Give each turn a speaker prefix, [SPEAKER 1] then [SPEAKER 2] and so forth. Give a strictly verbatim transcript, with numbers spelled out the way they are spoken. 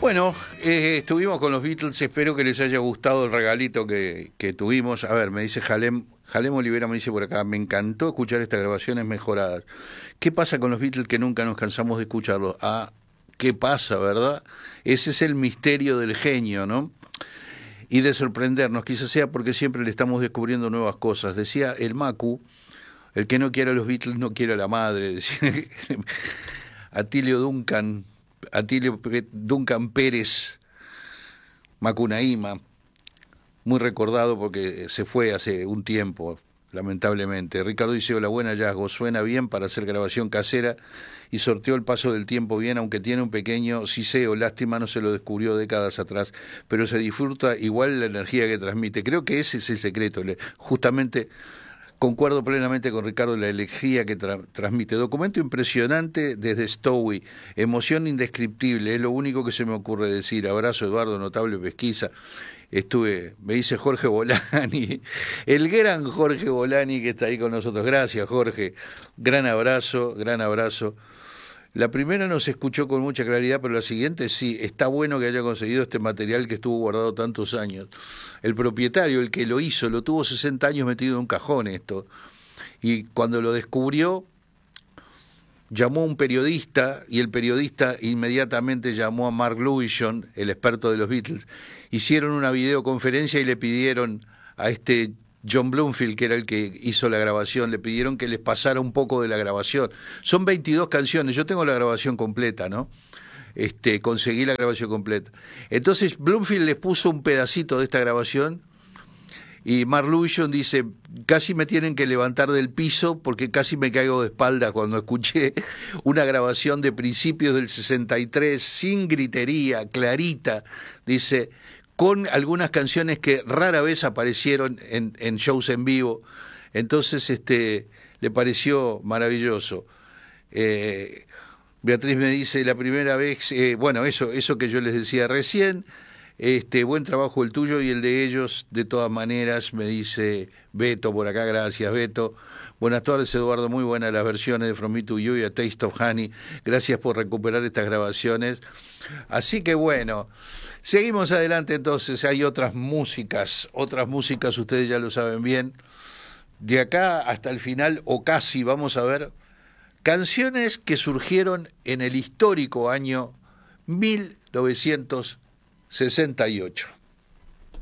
[SPEAKER 1] Bueno, eh, estuvimos con los Beatles, espero que les haya gustado el regalito que, que tuvimos. A ver, me dice Jalem, Jalem Olivera me dice por acá, me encantó escuchar estas grabaciones mejoradas. ¿Qué pasa con los Beatles que nunca nos cansamos de escucharlos? Ah, ¿qué pasa, verdad? Ese es el misterio del genio, ¿no? Y de sorprendernos, quizás sea porque siempre le estamos descubriendo nuevas cosas. Decía el Macu, el que no quiere a los Beatles no quiere a la madre, decía Atilio Duncan, Atilio Duncan Pérez Macunaíma, muy recordado porque se fue hace un tiempo, lamentablemente. Ricardo dice, hola, buen hallazgo, suena bien para hacer grabación casera y sorteó el paso del tiempo bien, aunque tiene un pequeño siseo, lástima no se lo descubrió décadas atrás, pero se disfruta igual la energía que transmite. Creo que ese es el secreto, justamente. Concuerdo plenamente con Ricardo, la energía que tra transmite. Documento impresionante desde Stowe, emoción indescriptible, es lo único que se me ocurre decir. Abrazo, Eduardo, notable pesquisa. Estuve, me dice Jorge Bolani, el gran Jorge Bolani que está ahí con nosotros. Gracias, Jorge. Gran abrazo, gran abrazo. La primera no se escuchó con mucha claridad, pero la siguiente sí. Está bueno que haya conseguido este material que estuvo guardado tantos años. El propietario, el que lo hizo, lo tuvo sesenta años metido en un cajón esto. Y cuando lo descubrió, llamó a un periodista, y el periodista inmediatamente llamó a Mark Lewisham, el experto de los Beatles. Hicieron una videoconferencia y le pidieron a este John Bloomfield, que era el que hizo la grabación, le pidieron que les pasara un poco de la grabación. Son veintidós canciones, yo tengo la grabación completa, ¿no? Este, conseguí la grabación completa. Entonces Bloomfield les puso un pedacito de esta grabación y Mark Lewisham dice, casi me tienen que levantar del piso porque casi me caigo de espalda cuando escuché una grabación de principios del sesenta y tres, sin gritería, clarita, dice, con algunas canciones que rara vez aparecieron en, en shows en vivo. Entonces este le pareció maravilloso. Eh, Beatriz me dice, la primera vez, eh, bueno, eso, eso que yo les decía recién, este buen trabajo el tuyo y el de ellos, de todas maneras, me dice Beto por acá, gracias Beto. Buenas tardes, Eduardo, muy buenas las versiones de From Me to You y A Taste of Honey. Gracias por recuperar estas grabaciones. Así que bueno, seguimos adelante entonces, hay otras músicas, otras músicas, ustedes ya lo saben bien. De acá hasta el final, o casi, vamos a ver, canciones que surgieron en el histórico año mil novecientos sesenta y ocho.